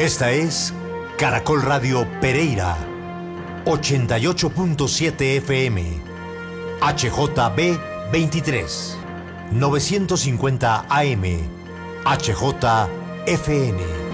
Esta es Caracol Radio Pereira, 88.7 FM, HJB 23, 950 AM, HJFN.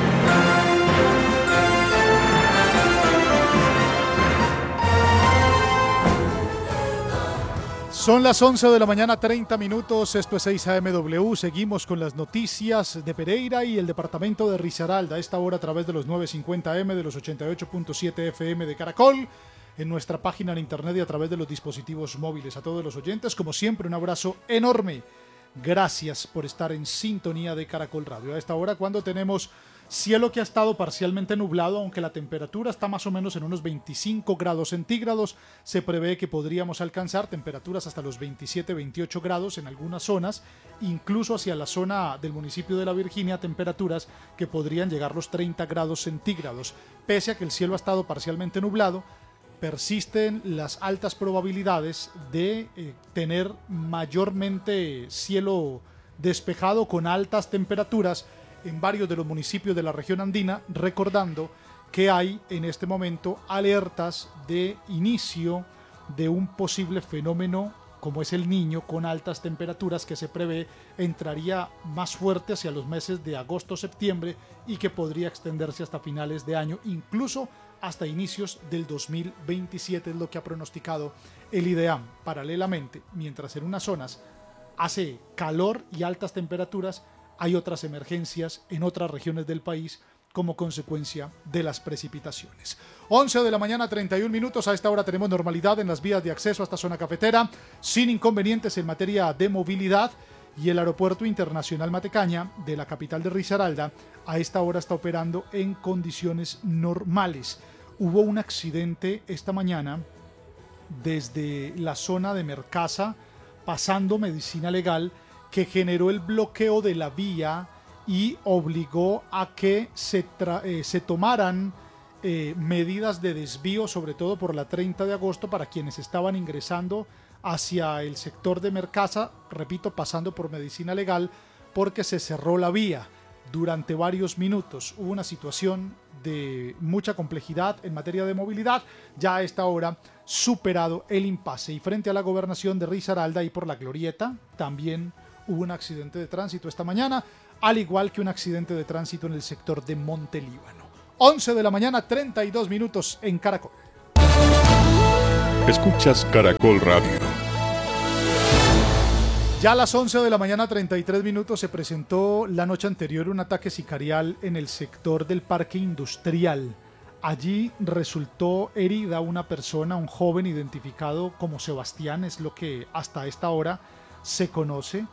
Son las 11 de la mañana, 30 minutos, esto es 6 AMW, seguimos con las noticias de Pereira y el departamento de Risaralda, a esta hora a través de los 950 AM, de los 88.7 FM de Caracol, en nuestra página en internet y a través de los dispositivos móviles. A todos los oyentes, como siempre, un abrazo enorme, gracias por estar en sintonía de Caracol Radio. A esta hora cuando tenemos cielo que ha estado parcialmente nublado, aunque la temperatura está más o menos en unos 25 grados centígrados. Se prevé que podríamos alcanzar temperaturas hasta los 27-28 grados en algunas zonas, incluso hacia la zona del municipio de La Virginia, temperaturas que podrían llegar los 30 grados centígrados. Pese a que el cielo ha estado parcialmente nublado, persisten las altas probabilidades de tener mayormente cielo despejado con altas temperaturas en varios de los municipios de la región andina, recordando que hay en este momento alertas de inicio de un posible fenómeno como es el Niño, con altas temperaturas que se prevé entraría más fuerte hacia los meses de agosto-septiembre y que podría extenderse hasta finales de año, incluso hasta inicios del 2027, es lo que ha pronosticado el IDEAM. Paralelamente, mientras en unas zonas hace calor y altas temperaturas, hay otras emergencias en otras regiones del país como consecuencia de las precipitaciones. 11 de la mañana, 31 minutos. A esta hora tenemos normalidad en las vías de acceso a esta zona cafetera, sin inconvenientes en materia de movilidad, y el aeropuerto internacional Matecaña de la capital de Risaralda a esta hora está operando en condiciones normales. Hubo un accidente esta mañana desde la zona de Mercasa, pasando Medicina Legal, que generó el bloqueo de la vía y obligó a que se tomaran medidas de desvío, sobre todo por la 30 de agosto, para quienes estaban ingresando hacia el sector de Mercasa, repito, pasando por Medicina Legal, porque se cerró la vía durante varios minutos. Hubo una situación de mucha complejidad en materia de movilidad, ya a esta hora superado el impasse. Y frente a la gobernación de Risaralda y por la Glorieta, también hubo un accidente de tránsito esta mañana, al igual que un accidente de tránsito en el sector de Montelíbano. 11 de la mañana, 32 minutos en Caracol. Escuchas Caracol Radio. Ya a las 11 de la mañana, 33 minutos, se presentó la noche anterior un ataque sicarial en el sector del Parque Industrial. Allí resultó herida una persona, un joven identificado como Sebastián, es lo que hasta esta hora se conoce.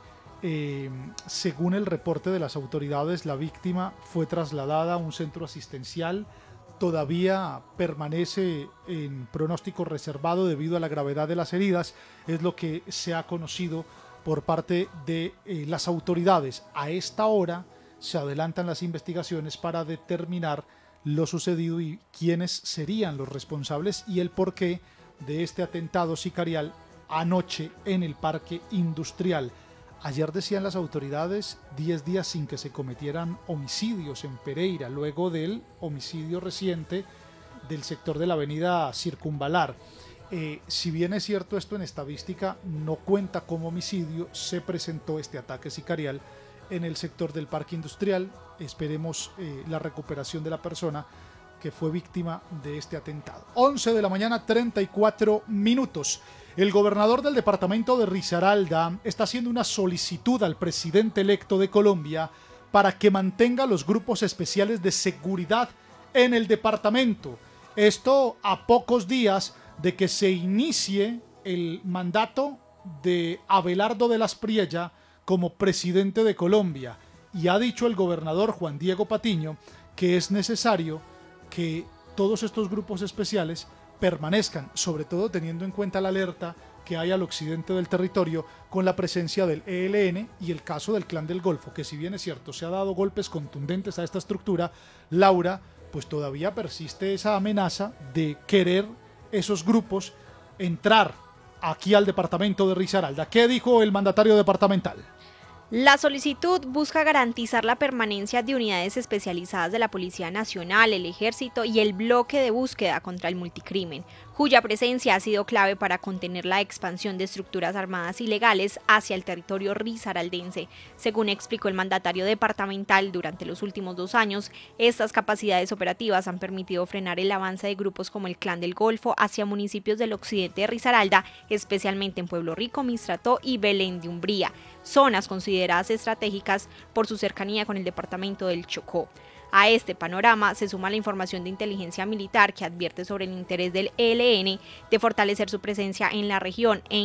Según el reporte de las autoridades, la víctima fue trasladada a un centro asistencial. Todavía permanece en pronóstico reservado debido a la gravedad de las heridas, es lo que se ha conocido por parte de las autoridades. A esta hora se adelantan las investigaciones para determinar lo sucedido y quiénes serían los responsables y el porqué de este atentado sicarial anoche en el Parque Industrial. Ayer decían las autoridades 10 días sin que se cometieran homicidios en Pereira, luego del homicidio reciente del sector de la avenida Circunvalar. Si bien es cierto esto en estadística no cuenta como homicidio, se presentó este ataque sicarial en el sector del Parque Industrial. Esperemos la recuperación de la persona que fue víctima de este atentado. 11 de la mañana, 34 minutos. El gobernador del departamento de Risaralda está haciendo una solicitud al presidente electo de Colombia para que mantenga los grupos especiales de seguridad en el departamento. Esto a pocos días de que se inicie el mandato de Abelardo de las Priella como presidente de Colombia. Y ha dicho el gobernador Juan Diego Patiño que es necesario que todos estos grupos especiales permanezcan, sobre todo teniendo en cuenta la alerta que hay al occidente del territorio con la presencia del ELN y el caso del Clan del Golfo, que si bien es cierto se ha dado golpes contundentes a esta estructura, Laura, pues todavía persiste esa amenaza de querer esos grupos entrar aquí al departamento de Risaralda. ¿Qué dijo el mandatario departamental? La solicitud busca garantizar la permanencia de unidades especializadas de la Policía Nacional, el Ejército y el bloque de búsqueda contra el multicrimen, cuya presencia ha sido clave para contener la expansión de estructuras armadas ilegales hacia el territorio risaraldense. Según explicó el mandatario departamental, durante los últimos 2 años, estas capacidades operativas han permitido frenar el avance de grupos como el Clan del Golfo hacia municipios del occidente de Risaralda, especialmente en Pueblo Rico, Mistrató y Belén de Umbría, zonas consideradas estratégicas por su cercanía con el departamento del Chocó. A este panorama se suma la información de inteligencia militar que advierte sobre el interés del ELN de fortalecer su presencia en la región e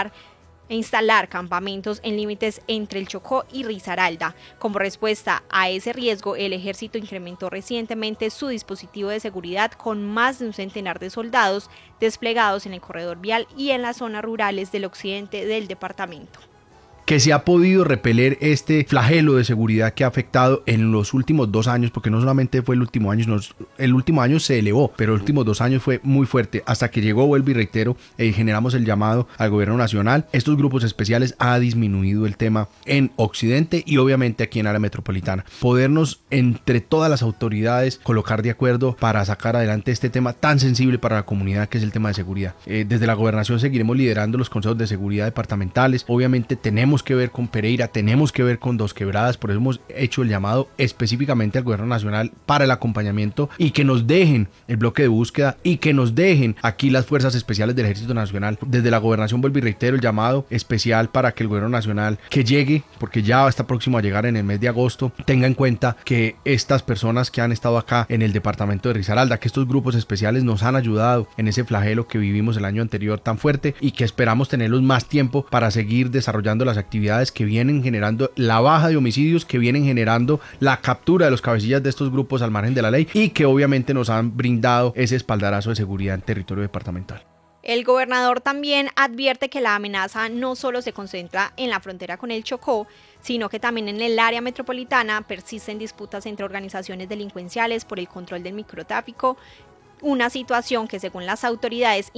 instalar campamentos en límites entre el Chocó y Risaralda. Como respuesta a ese riesgo, el ejército incrementó recientemente su dispositivo de seguridad con más de un centenar de soldados desplegados en el corredor vial y en las zonas rurales del occidente del departamento. Que se ha podido repeler este flagelo de seguridad que ha afectado en los últimos 2 años, porque no solamente fue el último año, el último año se elevó, pero los últimos 2 años fue muy fuerte, hasta que llegó, vuelvo y reitero, generamos el llamado al gobierno nacional. Estos grupos especiales ha disminuido el tema en Occidente y obviamente aquí en área metropolitana. Podernos entre todas las autoridades colocar de acuerdo para sacar adelante este tema tan sensible para la comunidad que es el tema de seguridad. Desde la gobernación seguiremos liderando los consejos de seguridad departamentales. Obviamente tenemos que ver con Pereira, tenemos que ver con Dos Quebradas, por eso hemos hecho el llamado específicamente al gobierno nacional para el acompañamiento y que nos dejen el bloque de búsqueda y que nos dejen aquí las fuerzas especiales del Ejército Nacional. Desde la gobernación vuelvo y reitero el llamado especial para que el gobierno nacional que llegue, porque ya está próximo a llegar en el mes de agosto, tenga en cuenta que estas personas que han estado acá en el departamento de Risaralda, que estos grupos especiales nos han ayudado en ese flagelo que vivimos el año anterior tan fuerte y que esperamos tenerlos más tiempo para seguir desarrollando las actividades que vienen generando la baja de homicidios, que vienen generando la captura de los cabecillas de estos grupos al margen de la ley y que obviamente nos han brindado ese espaldarazo de seguridad en territorio departamental. El gobernador también advierte que la amenaza no solo se concentra en la frontera con el Chocó, sino que también en el área metropolitana persisten disputas entre organizaciones delincuenciales por el control del microtráfico, una situación que según las autoridades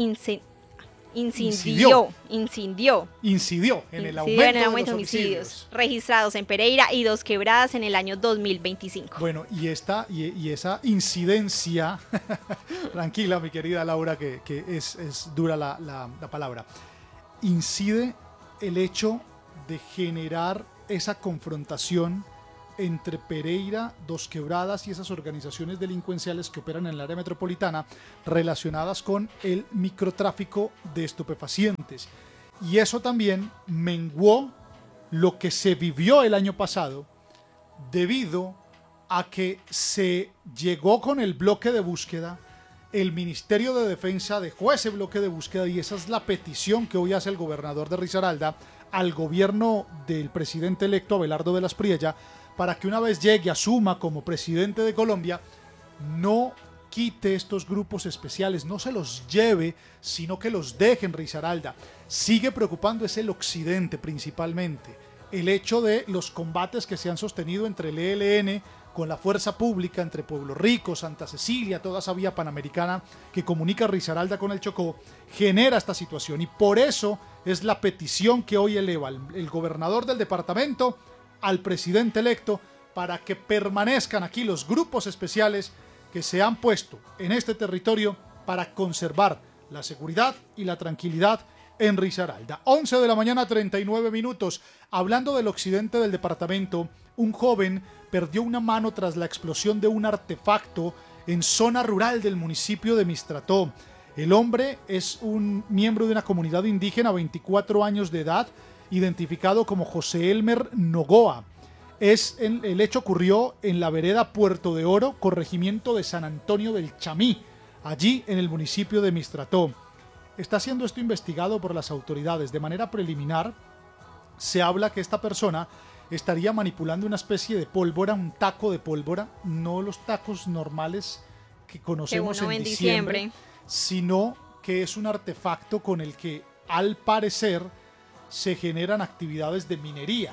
incidió en el aumento de homicidios registrados en Pereira y Dos Quebradas en el año 2025. Bueno, y esa incidencia, tranquila mi querida Laura, que es dura la palabra, incide el hecho de generar esa confrontación entre Pereira, Dos Quebradas y esas organizaciones delincuenciales que operan en el área metropolitana relacionadas con el microtráfico de estupefacientes. Y eso también menguó lo que se vivió el año pasado debido a que se llegó con el bloque de búsqueda, el Ministerio de Defensa dejó ese bloque de búsqueda y esa es la petición que hoy hace el gobernador de Risaralda al gobierno del presidente electo Abelardo de las Priella para que una vez llegue, asuma como presidente de Colombia, no quite estos grupos especiales, no se los lleve, sino que los deje en Risaralda. Sigue preocupando es el occidente principalmente, el hecho de los combates que se han sostenido entre el ELN con la fuerza pública, entre Pueblo Rico, Santa Cecilia, toda esa vía panamericana que comunica Risaralda con el Chocó, genera esta situación y por eso es la petición que hoy eleva el gobernador del departamento al presidente electo para que permanezcan aquí los grupos especiales que se han puesto en este territorio para conservar la seguridad y la tranquilidad en Risaralda. 11 de la mañana, 39 minutos. Hablando del occidente del departamento, un joven perdió una mano tras la explosión de un artefacto en zona rural del municipio de Mistrató. El hombre es un miembro de una comunidad indígena, 24 años de edad, identificado como José Elmer Nogoa. El hecho ocurrió en la vereda Puerto de Oro, corregimiento de San Antonio del Chamí, allí en el municipio de Mistrató. Está siendo esto investigado por las autoridades. De manera preliminar, se habla que esta persona estaría manipulando una especie de pólvora, un taco de pólvora, no los tacos normales que conocemos en diciembre, sino que es un artefacto con el que, al parecer, se generan actividades de minería.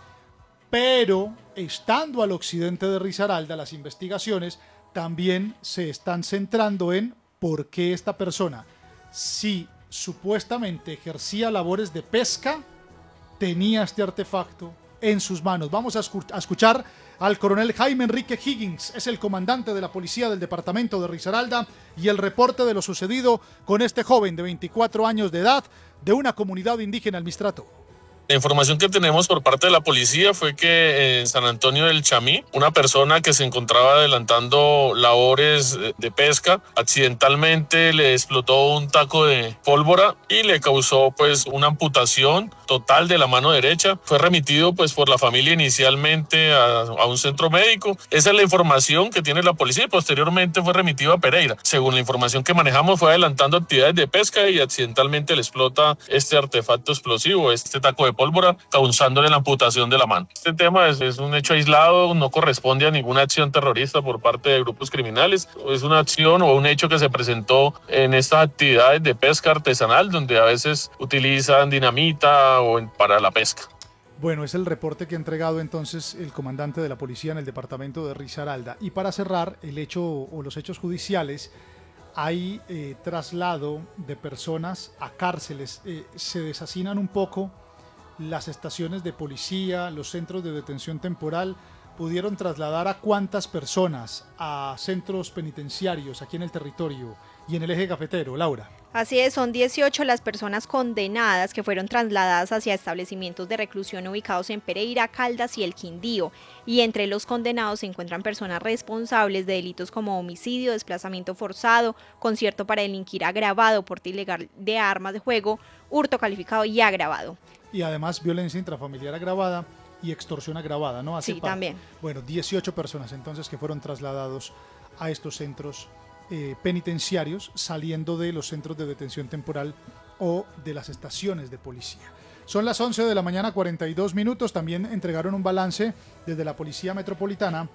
Pero, estando al occidente de Risaralda, las investigaciones también se están centrando en por qué esta persona, si supuestamente ejercía labores de pesca, tenía este artefacto en sus manos. Vamos a escuchar al coronel Jaime Enrique Higgins, es el comandante de la policía del departamento de Risaralda, y el reporte de lo sucedido con este joven de 24 años de edad de una comunidad indígena al Mistrato. La información que tenemos por parte de la policía fue que en San Antonio del Chamí, una persona que se encontraba adelantando labores de pesca, accidentalmente le explotó un taco de pólvora y le causó pues una amputación total de la mano derecha. Fue remitido pues por la familia inicialmente a un centro médico. Esa es la información que tiene la policía y posteriormente fue remitido a Pereira. Según la información que manejamos, fue adelantando actividades de pesca y accidentalmente le explota este artefacto explosivo, este taco de pólvora, causándole la amputación de la mano. Este tema es un hecho aislado, no corresponde a ninguna acción terrorista por parte de grupos criminales. Es una acción o un hecho que se presentó en estas actividades de pesca artesanal, donde a veces utilizan dinamita para la pesca. Bueno, es el reporte que ha entregado entonces el comandante de la policía en el departamento de Risaralda. Y para cerrar el hecho o los hechos judiciales, hay traslado de personas a cárceles. Se deshacinan un poco las estaciones de policía, los centros de detención temporal. ¿Pudieron trasladar a cuántas personas a centros penitenciarios aquí en el territorio y en el eje cafetero, Laura? Así es, son 18 las personas condenadas que fueron trasladadas hacia establecimientos de reclusión ubicados en Pereira, Caldas y el Quindío. Y entre los condenados se encuentran personas responsables de delitos como homicidio, desplazamiento forzado, concierto para delinquir agravado, porte ilegal de armas de fuego, hurto calificado y agravado. Y además violencia intrafamiliar agravada y extorsión agravada, ¿no? Sí, también. Bueno, 18 personas entonces que fueron trasladados a estos centros penitenciarios, saliendo de los centros de detención temporal o de las estaciones de policía. Son las 11 de la mañana, 42 minutos. También entregaron un balance desde la Policía Metropolitana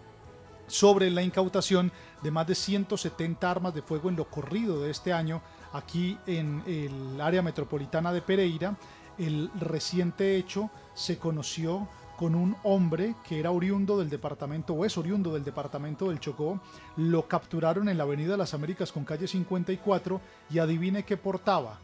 sobre la incautación de más de 170 armas de fuego en lo corrido de este año aquí en el área metropolitana de Pereira. El reciente hecho se conoció con un hombre que era oriundo del departamento, o es oriundo del departamento del Chocó. Lo capturaron en la Avenida de las Américas con calle 54 y adivine qué portaba.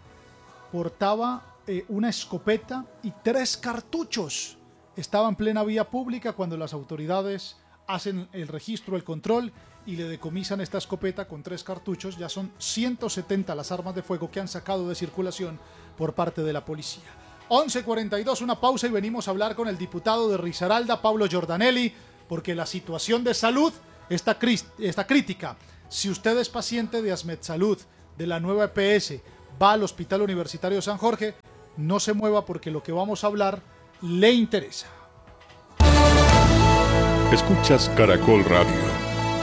Portaba una escopeta y 3 cartuchos. Estaba en plena vía pública cuando las autoridades hacen el registro, el control y le decomisan esta escopeta con 3 cartuchos. Ya son 170 las armas de fuego que han sacado de circulación por parte de la policía. 11:42, una pausa y venimos a hablar con el diputado de Risaralda, Pablo Giordanelli, porque la situación de salud está crítica. Si usted es paciente de AsmedSalud, de la nueva EPS, va al Hospital Universitario San Jorge, no se mueva porque lo que vamos a hablar le interesa. Escuchas Caracol Radio.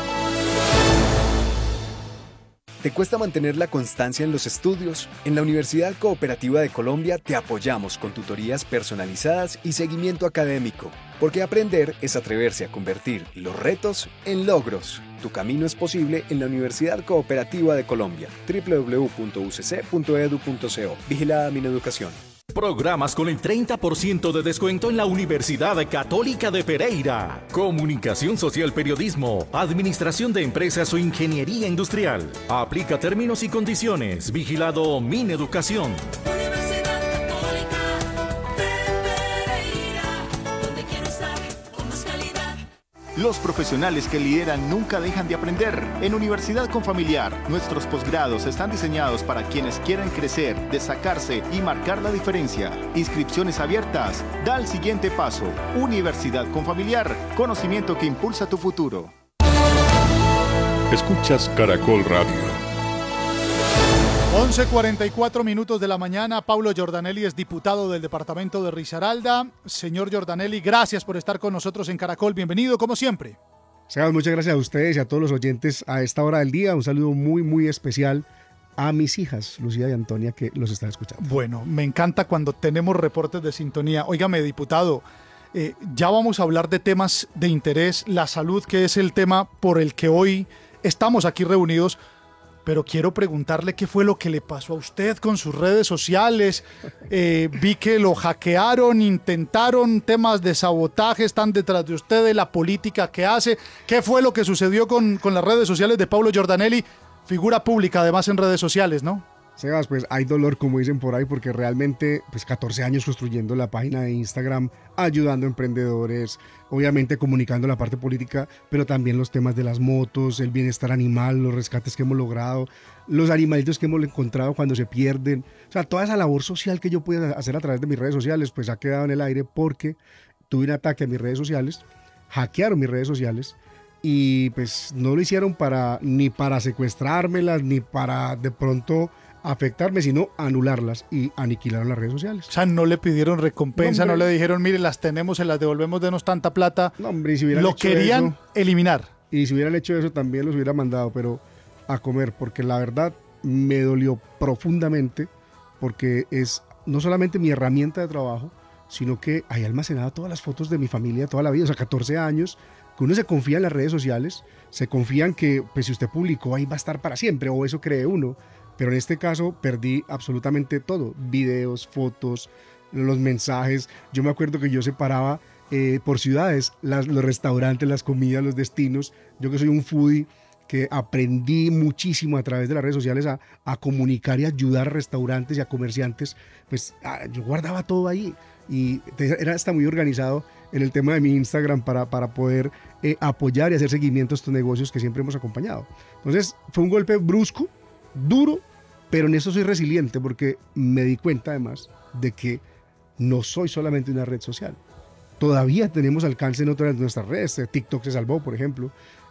¿Te cuesta mantener la constancia en los estudios? En la Universidad Cooperativa de Colombia te apoyamos con tutorías personalizadas y seguimiento académico, porque aprender es atreverse a convertir los retos en logros. Tu camino es posible en la Universidad Cooperativa de Colombia. www.ucc.edu.co. Vigilada Mineducación. Programas con el 30% de descuento en la Universidad Católica de Pereira. Comunicación social, periodismo, administración de empresas o ingeniería industrial. Aplica términos y condiciones. Vigilado Mineducación. Universidad Católica de Pereira, donde quiero estar con más calidad. Los profesionales que lideran nunca dejan de aprender. En Universidad Confamiliar, nuestros posgrados están diseñados para quienes quieren crecer, destacarse y marcar la diferencia. Inscripciones abiertas. Da el siguiente paso. Universidad Confamiliar. Conocimiento que impulsa tu futuro. Escuchas Caracol Radio. 11:44 minutos de la mañana. Pablo Giordanelli es diputado del departamento de Risaralda. Señor Giordanelli, gracias por estar con nosotros en Caracol. Bienvenido, como siempre. Sebas, muchas gracias a ustedes y a todos los oyentes a esta hora del día. Un saludo muy, muy especial a mis hijas, Lucía y Antonia, que los están escuchando. Bueno, me encanta cuando tenemos reportes de sintonía. Óigame, diputado, ya vamos a hablar de temas de interés, la salud, que es el tema por el que hoy estamos aquí reunidos. Pero quiero preguntarle qué fue lo que le pasó a usted con sus redes sociales. Vi que lo hackearon, intentaron temas de sabotaje, están detrás de usted, de la política que hace. ¿Qué fue lo que sucedió con las redes sociales de Pablo Giordanelli? Figura pública, además, en redes sociales, ¿no? Sebas, pues hay dolor, como dicen por ahí, porque realmente, pues 14 años construyendo la página de Instagram, ayudando a emprendedores, obviamente comunicando la parte política, pero también los temas de las motos, el bienestar animal, los rescates que hemos logrado, los animalitos que hemos encontrado cuando se pierden. O sea, toda esa labor social que yo pude hacer a través de mis redes sociales, pues ha quedado en el aire porque tuve un ataque a mis redes sociales, hackearon mis redes sociales, y pues no lo hicieron ni para secuestrármelas, ni para de pronto afectarme, sino anularlas, y aniquilaron las redes sociales. O sea, no le pidieron recompensa, no le dijeron, mire, las tenemos, se las devolvemos, denos tanta plata. No, hombre, y si hubieran lo hecho querían eso, eliminar. Y si hubieran hecho eso, también los hubiera mandado, pero a comer, porque la verdad me dolió profundamente, porque es no solamente mi herramienta de trabajo, sino que hay almacenado todas las fotos de mi familia toda la vida, o sea, 14 años, que uno se confía en las redes sociales, se confía en que pues, si usted publicó ahí va a estar para siempre, o eso cree uno. Pero en este caso perdí absolutamente todo, videos, fotos, los mensajes. Yo me acuerdo que yo separaba por ciudades los restaurantes, las comidas, los destinos. Yo que soy un foodie, que aprendí muchísimo a través de las redes sociales a comunicar y ayudar a restaurantes y a comerciantes, pues yo guardaba todo ahí y era hasta muy organizado en el tema de mi Instagram para poder apoyar y hacer seguimiento a estos negocios que siempre hemos acompañado. Entonces fue un golpe brusco, duro, pero en eso soy resiliente porque me di cuenta además de que no soy solamente una red social. Todavía tenemos alcance en otras de nuestras redes. TikTok se salvó, por ejemplo.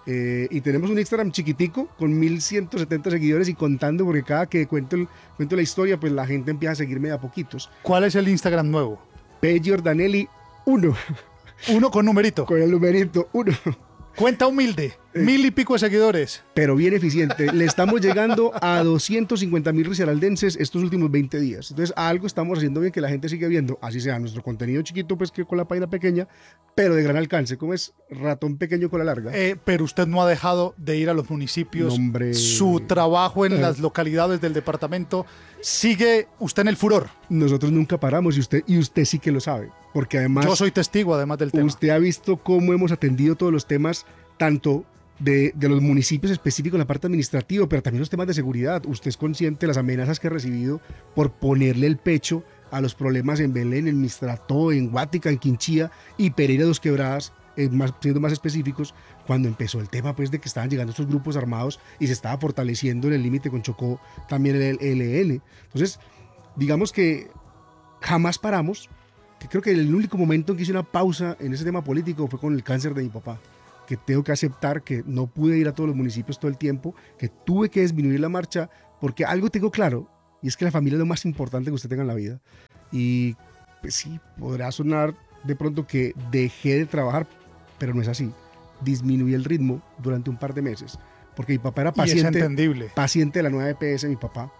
Y tenemos un Instagram chiquitico con 1170 seguidores y contando, porque cada que cuento la historia, pues la gente empieza a seguirme de a poquitos. ¿Cuál es el Instagram nuevo? P. Giordanelli 1. 1 con numerito. Con el numerito 1. Cuenta humilde, 1000 y pico de seguidores. Pero bien eficiente. Le estamos llegando a 250,000 risaraldenses estos últimos 20 días. Entonces, algo estamos haciendo bien que la gente sigue viendo. Así sea nuestro contenido chiquito, pues que con la página pequeña, pero de gran alcance. Como es ratón pequeño con la larga. Pero usted no ha dejado de ir a los municipios. No, hombre. Su trabajo en las localidades del departamento sigue usted en el furor. Nosotros nunca paramos y usted sí que lo sabe. Porque además... Yo soy testigo, además del tema. Usted ha visto cómo hemos atendido todos los temas, tanto de los municipios específicos en la parte administrativa, pero también los temas de seguridad. Usted es consciente de las amenazas que ha recibido por ponerle el pecho a los problemas en Belén, en Mistrató, en Guática, en Quinchía y Pereira Dos Quebradas, siendo más específicos, cuando empezó el tema pues de que estaban llegando estos grupos armados y se estaba fortaleciendo en el límite con Chocó también el ELN. Entonces, digamos que jamás paramos. Que creo que el único momento en que hice una pausa en ese tema político fue con el cáncer de mi papá, que tengo que aceptar que no pude ir a todos los municipios todo el tiempo, que tuve que disminuir la marcha, porque algo tengo claro, y es que la familia es lo más importante que usted tenga en la vida. Y pues sí, podrá sonar de pronto que dejé de trabajar, pero no es así. Disminuí el ritmo durante un par de meses, porque mi papá era paciente de la nueva EPS, mi papá.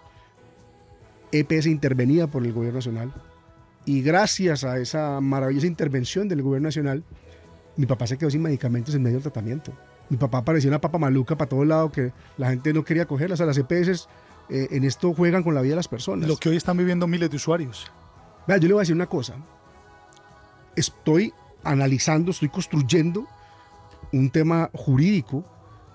EPS intervenida por el gobierno nacional. Y gracias a esa maravillosa intervención del gobierno nacional, mi papá se quedó sin medicamentos en medio del tratamiento. Mi papá parecía una papa maluca para todo lado que la gente no quería cogerlas. O sea, las EPS en esto juegan con la vida de las personas. Lo que hoy están viviendo miles de usuarios. Vea, yo le voy a decir una cosa. Estoy analizando, estoy construyendo un tema jurídico,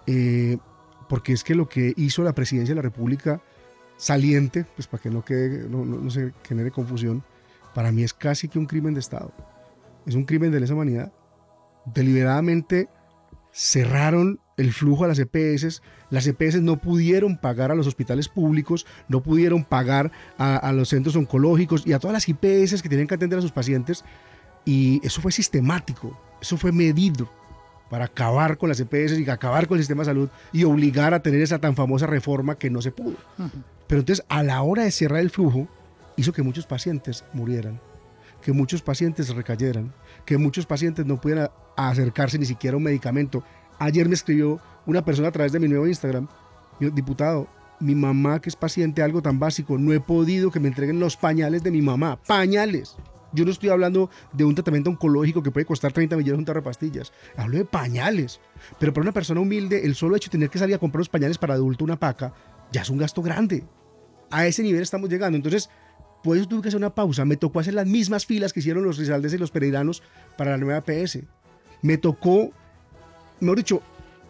porque es que lo que hizo la presidencia de la República saliente, pues para que no se genere confusión, para mí es casi que un crimen de Estado. Es un crimen de lesa humanidad. Deliberadamente cerraron el flujo a las EPS. Las EPS no pudieron pagar a los hospitales públicos, no pudieron pagar a los centros oncológicos y a todas las IPS que tienen que atender a sus pacientes. Y eso fue sistemático, eso fue medido para acabar con las EPS y acabar con el sistema de salud y obligar a tener esa tan famosa reforma que no se pudo. Pero entonces, a la hora de cerrar el flujo, hizo que muchos pacientes murieran, que muchos pacientes recayeran, que muchos pacientes no pudieran acercarse ni siquiera a un medicamento. Ayer me escribió una persona a través de mi nuevo Instagram: diputado, mi mamá que es paciente, algo tan básico, no he podido que me entreguen los pañales de mi mamá. ¡Pañales! Yo no estoy hablando de un tratamiento oncológico que puede costar 30 millones un tarro de pastillas. Hablo de pañales. Pero para una persona humilde, el solo hecho de tener que salir a comprar los pañales para adulto, una paca, ya es un gasto grande. A ese nivel estamos llegando. Entonces, por eso tuve que hacer una pausa. Me tocó hacer las mismas filas que hicieron los risaraldenses y los pereiranos para la nueva PS. Me tocó, mejor dicho,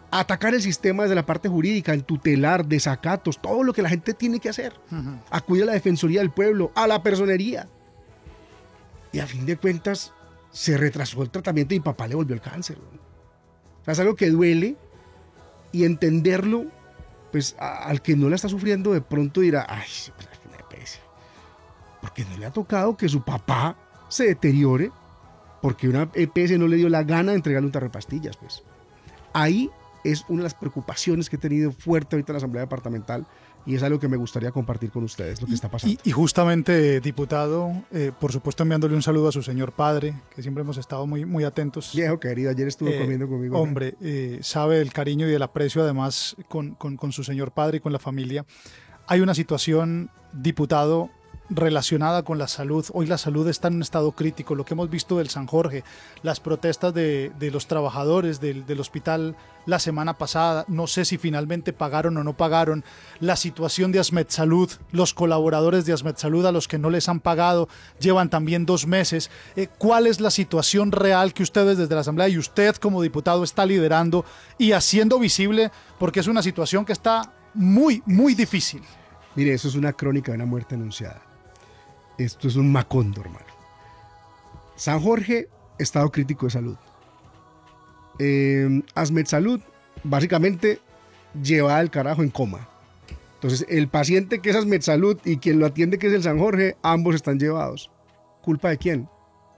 atacar el sistema desde la parte jurídica, en tutelar, desacatos, todo lo que la gente tiene que hacer. Acudir a la Defensoría del Pueblo, a la personería. Y a fin de cuentas, se retrasó el tratamiento y mi papá le volvió el cáncer. O sea, es algo que duele y entenderlo, pues al que no la está sufriendo de pronto dirá, ay, pues es una EPS. Porque no le ha tocado que su papá se deteriore porque una EPS no le dio la gana de entregarle un tarro de pastillas, pues. Ahí es una de las preocupaciones que he tenido fuerte ahorita en la Asamblea Departamental y es algo que me gustaría compartir con ustedes, lo que está pasando. Y justamente, diputado, por supuesto enviándole un saludo a su señor padre, que siempre hemos estado muy, muy atentos. Viejo querido, ayer estuvo comiendo conmigo. Hombre, sabe del cariño y del aprecio además con su señor padre y con la familia. Hay una situación, diputado, relacionada con la salud. Hoy la salud está en un estado crítico. Lo que hemos visto del San Jorge, las protestas de los trabajadores del hospital la semana pasada, no sé si finalmente pagaron o no pagaron, la situación de Asmed Salud, los colaboradores de Asmed Salud a los que no les han pagado, llevan también 2 meses. ¿Cuál es la situación real que ustedes desde la Asamblea y usted como diputado está liderando y haciendo visible? Porque es una situación que está muy, muy difícil. Mire, eso es una crónica de una muerte anunciada. Esto es un macondo, hermano. San Jorge, estado crítico de salud. Asmed Salud, básicamente, llevada al carajo en coma. Entonces, el paciente que es Asmed Salud y quien lo atiende que es el San Jorge, ambos están llevados. ¿Culpa de quién?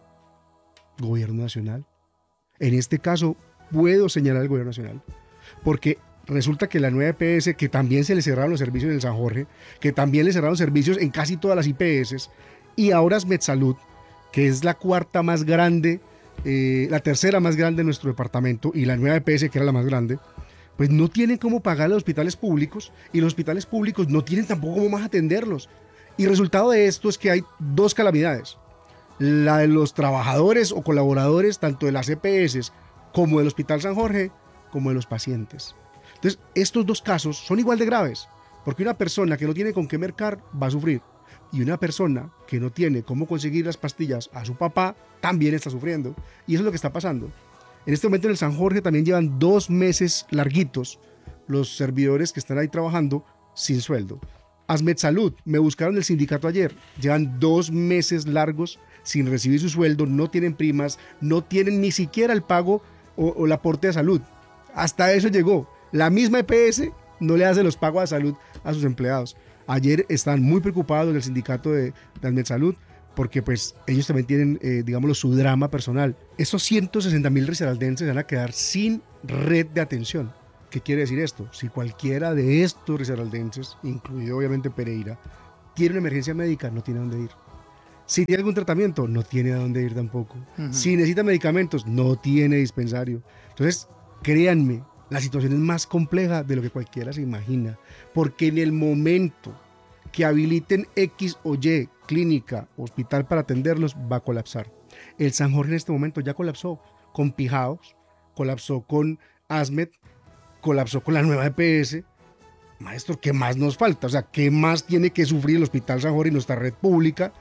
Gobierno Nacional. En este caso, puedo señalar al Gobierno Nacional. Porque resulta que la nueva EPS, que también se le cerraron los servicios en el San Jorge, que también le cerraron servicios en casi todas las IPS, y ahora Asmed Salud, que es la cuarta más grande, la tercera más grande de nuestro departamento, y la nueva EPS, que era la más grande, pues no tienen cómo pagar a los hospitales públicos, y los hospitales públicos no tienen tampoco cómo más atenderlos. Y resultado de esto es que hay 2 calamidades. La de los trabajadores o colaboradores, tanto de las EPS como del Hospital San Jorge, como de los pacientes. Entonces, estos 2 casos son igual de graves, porque una persona que no tiene con qué mercar va a sufrir, y una persona que no tiene cómo conseguir las pastillas a su papá también está sufriendo, y eso es lo que está pasando. En este momento en el San Jorge también llevan 2 meses larguitos los servidores que están ahí trabajando sin sueldo. Asmed Salud, me buscaron el sindicato ayer, llevan 2 meses largos sin recibir su sueldo, no tienen primas, no tienen ni siquiera el pago o el aporte de salud. Hasta eso llegó. La misma EPS no le hace los pagos de salud a sus empleados. Ayer están muy preocupados del sindicato de Asmed Salud porque pues ellos también tienen, digámoslo, su drama personal. Esos 160.000 risaraldenses van a quedar sin red de atención. ¿Qué quiere decir esto? Si cualquiera de estos risaraldenses, incluido obviamente Pereira, tiene una emergencia médica, no tiene a dónde ir. Si tiene algún tratamiento, no tiene a dónde ir tampoco. Si necesita medicamentos, no tiene dispensario. Entonces, créanme, la situación es más compleja de lo que cualquiera se imagina, porque en el momento que habiliten X o Y clínica, hospital para atenderlos, va a colapsar. El San Jorge en este momento ya colapsó con Pijaos, colapsó con Asmed, colapsó con la nueva EPS. Maestro, ¿qué más nos falta? O sea, ¿qué más tiene que sufrir el Hospital San Jorge y nuestra red pública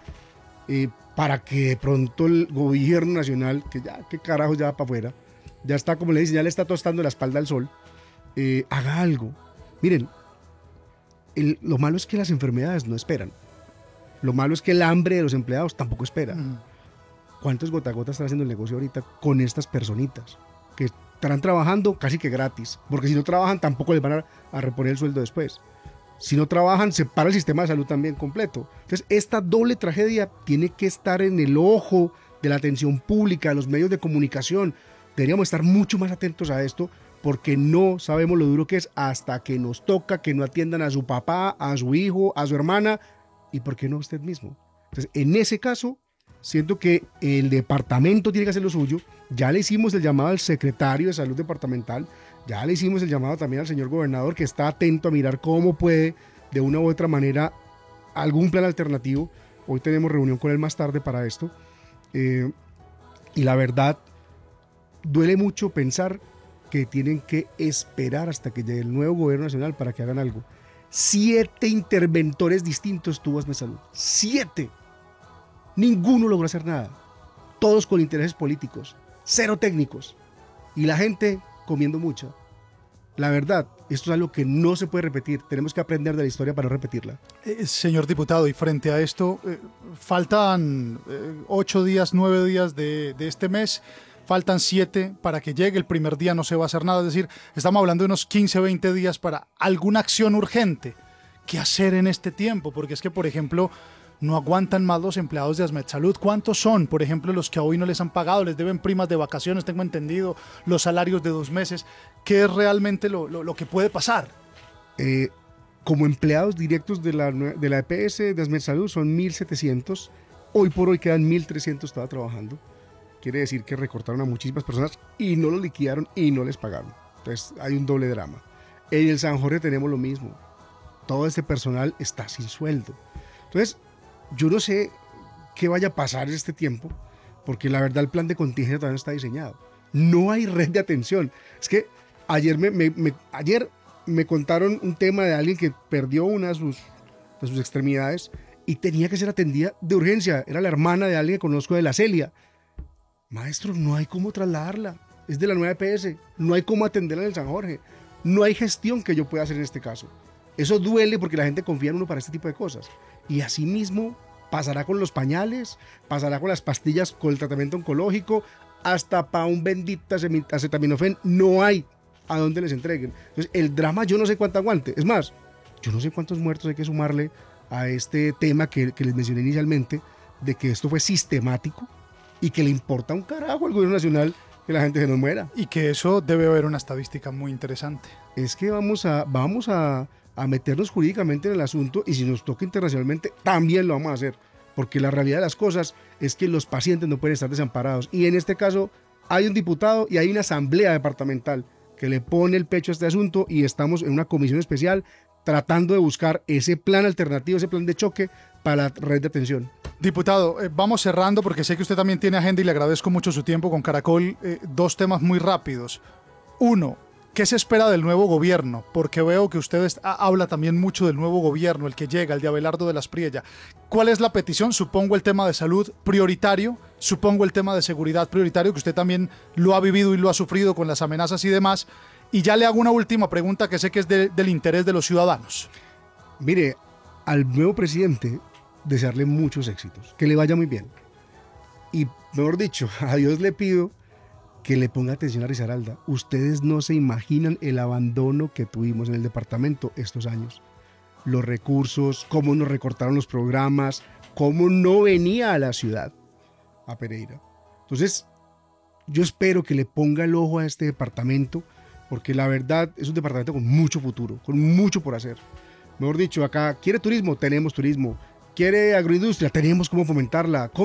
para que de pronto el gobierno nacional, que ya, qué carajos, ya va para afuera, ya está, como le dicen, ya le está tostando la espalda al sol, haga algo? Miren, lo malo es que las enfermedades no esperan. Lo malo es que el hambre de los empleados tampoco espera. ¿Cuántos gota a gota están haciendo el negocio ahorita con estas personitas que estarán trabajando casi que gratis? Porque si no trabajan tampoco les van a reponer el sueldo después. Si no trabajan, se para el sistema de salud también completo. Entonces, esta doble tragedia tiene que estar en el ojo de la atención pública, de los medios de comunicación. Deberíamos estar mucho más atentos a esto porque no sabemos lo duro que es hasta que nos toca que no atiendan a su papá, a su hijo, a su hermana y por qué no a usted mismo. Entonces, en ese caso, siento que el departamento tiene que hacer lo suyo. Ya le hicimos el llamado al secretario de salud departamental, ya le hicimos el llamado también al señor gobernador que está atento a mirar cómo puede de una u otra manera algún plan alternativo. Hoy tenemos reunión con él más tarde para esto y la verdad duele mucho pensar que tienen que esperar hasta que llegue el nuevo gobierno nacional para que hagan algo. 7 interventores distintos tuvo Asmed Salud, 7. Ninguno logró hacer nada, todos con intereses políticos, 0 técnicos y la gente comiendo mucho. La verdad, esto es algo que no se puede repetir. Tenemos que aprender de la historia para no repetirla. Señor diputado, y frente a esto, faltan 8 días, 9 días de este mes, faltan 7 para que llegue, el primer día no se va a hacer nada, es decir, estamos hablando de unos 15, 20 días para alguna acción urgente. ¿Qué hacer en este tiempo? Porque es que, por ejemplo, no aguantan más los empleados de Asmedsalud. ¿Cuántos son, por ejemplo, los que hoy no les han pagado? Les deben primas de vacaciones, tengo entendido, los salarios de 2 meses. ¿Qué es realmente lo que puede pasar? Como empleados directos de la EPS de Asmedsalud son 1.700. Hoy por hoy quedan 1.300 todavía trabajando. Quiere decir que recortaron a muchísimas personas y no los liquidaron y no les pagaron. Entonces hay un doble drama. En el San Jorge tenemos lo mismo. Todo este personal está sin sueldo. Entonces, yo no sé qué vaya a pasar en este tiempo, porque la verdad el plan de contingencia todavía no está diseñado. No hay red de atención. Es que ayer me contaron un tema de alguien que perdió una de sus extremidades y tenía que ser atendida de urgencia. Era la hermana de alguien que conozco de la Celia. Maestro, no hay cómo trasladarla. Es de la nueva EPS. No hay cómo atenderla en el San Jorge. No hay gestión que yo pueda hacer en este caso. Eso duele porque la gente confía en uno para este tipo de cosas. Y así mismo pasará con los pañales, pasará con las pastillas, con el tratamiento oncológico, hasta para un bendito acetaminofén no hay a dónde les entreguen. Entonces el drama yo no sé cuánto aguante. Es más, yo no sé cuántos muertos hay que sumarle a este tema que les mencioné inicialmente, de que esto fue sistemático y que le importa un carajo al gobierno nacional que la gente se nos muera. Y que eso debe haber una estadística muy interesante. Es que vamos a meternos jurídicamente en el asunto, y si nos toca internacionalmente también lo vamos a hacer, porque la realidad de las cosas es que los pacientes no pueden estar desamparados, y en este caso hay un diputado y hay una asamblea departamental que le pone el pecho a este asunto, y estamos en una comisión especial tratando de buscar ese plan alternativo, ese plan de choque para la red de atención. Diputado, vamos cerrando porque sé que usted también tiene agenda y le agradezco mucho su tiempo con Caracol. 2 temas muy rápidos. 1, ¿qué se espera del nuevo gobierno? Porque veo que usted habla también mucho del nuevo gobierno, el que llega, el de Abelardo de la Espriella. ¿Cuál es la petición? Supongo el tema de salud prioritario, supongo el tema de seguridad prioritario, que usted también lo ha vivido y lo ha sufrido con las amenazas y demás. Y ya le hago una última pregunta que sé que es del interés de los ciudadanos. Mire, al nuevo presidente desearle muchos éxitos, que le vaya muy bien. Y mejor dicho, a Dios le pido que le ponga atención a Risaralda. Ustedes no se imaginan el abandono que tuvimos en el departamento estos años. Los recursos, cómo nos recortaron los programas, cómo no venía a la ciudad, a Pereira. Entonces, yo espero que le ponga el ojo a este departamento, porque la verdad es un departamento con mucho futuro, con mucho por hacer. Mejor dicho, acá quiere turismo, tenemos turismo. Quiere agroindustria, tenemos cómo fomentarla.